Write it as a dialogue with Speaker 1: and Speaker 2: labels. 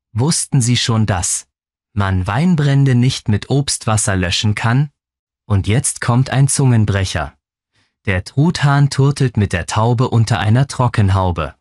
Speaker 1: Wussten Sie schon, dass man Weinbrände nicht mit Obstwasser löschen kann? Und jetzt kommt ein Zungenbrecher. Der Truthahn turtelt mit der Taube unter einer Trockenhaube.